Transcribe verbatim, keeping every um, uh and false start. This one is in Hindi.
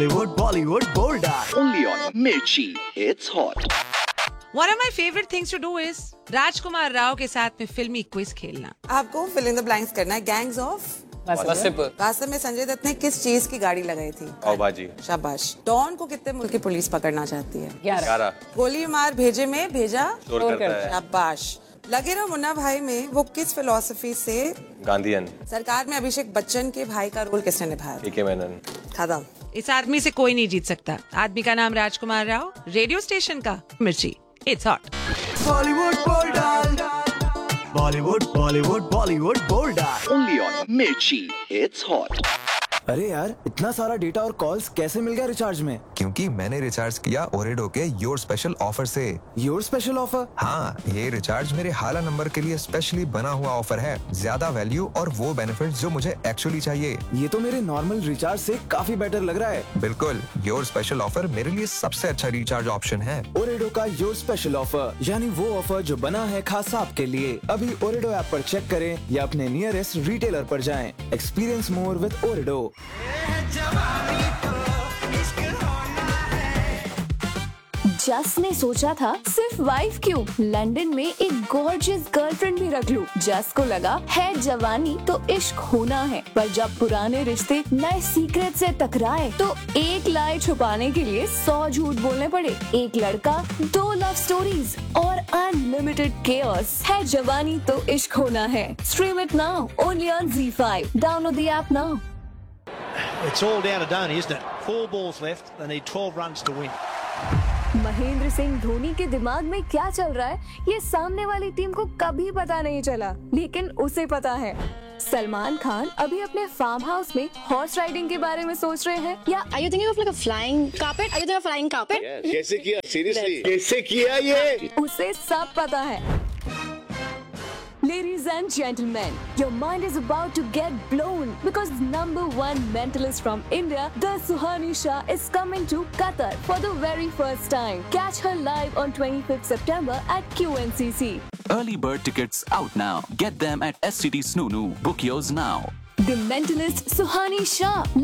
Hollywood, Bollywood, bolder. Only on Mirchi. It's hot. One of my favorite things to do is राजकुमार राव के साथ में फिल्मी क्विज खेलना. आपको फिल इन द ब्लैंक्स करना है. Gangs of Wasseypur. वास्तव में संजय दत्त ने किस चीज की गाड़ी लगाई थी? पाव भाजी. शाबाश. डॉन को कितने मुल्क की पुलिस पकड़ना चाहती है? ग्यारह. गोली मार भेजे में भेजा चोर करता है. शाबाश. लगे रहो मुन्ना भाई में वो किस फिलॉसफी से? गांधीयन. सरकार में अभिषेक बच्चन के भाई का रोल किसने निभाया? पीके मेनन. खत्म. इस आदमी से कोई नहीं जीत सकता. आदमी का नाम राजकुमार राव, रेडियो स्टेशन का मिर्ची. It's hot. Hollywood, bolder. Bollywood, Bollywood, Bollywood, bolder. Only on Mirchi. It's hot. अरे यार, इतना सारा डेटा और कॉल्स कैसे मिल गया रिचार्ज में? क्योंकि मैंने रिचार्ज किया ओरेडो के योर स्पेशल ऑफर से. Your special offer? हाँ, ये रिचार्ज मेरे हाला नंबर के लिए स्पेशली बना हुआ ऑफर है. ज्यादा वैल्यू और वो बेनिफिट्स जो मुझे एक्चुअली चाहिए. ये तो मेरे नॉर्मल रिचार्ज से काफी बेटर लग रहा है. बिल्कुल, योर स्पेशल ऑफर मेरे लिए सबसे अच्छा रिचार्ज ऑप्शन है. ओरेडो का योर स्पेशल ऑफर, यानी वो ऑफर जो बना है खास आपके लिए. अभी ओरेडो ऐप पर चेक करें या अपने नियरेस्ट रिटेलर पर जाएं. Experience more with ओरेडो. जस ने सोचा था सिर्फ वाइफ क्यों, लंदन में एक गॉर्जियस गर्लफ्रेंड भी रख लूं. जस को लगा है जवानी तो इश्क होना है, पर जब पुराने रिश्ते नए सीक्रेट से टकराए तो एक लाई छुपाने के लिए सौ झूठ बोलने पड़े. एक लड़का, दो लव स्टोरीज और अनलिमिटेड केओस. है जवानी तो इश्क होना है. Stream it now only on Zee five. Download the app now. It's all down to Dhoni, isn't it? Four balls left. They need twelve runs to win. Mahendra Singh Dhoni के दिमाग में क्या चल रहा है ये सामने वाली टीम को कभी पता नहीं चला, लेकिन उसे पता है. सलमान खान अभी अपने फार्म हाउस में हॉर्स राइडिंग के बारे में सोच रहे हैं. या Are you thinking of like a flying carpet? Are you thinking of flying carpet? Yeah, कैसे किया? Seriously? कैसे किया ये? उसे सब पता है. Ladies and gentlemen, your mind is about to get blown because number one mentalist from India, the Suhani Shah, is coming to Qatar for the very first time. Catch her live on twenty-fifth September at Q N C C. Early bird tickets out now. Get them at S C D Snoonu. Book yours now. The mentalist Suhani Shah.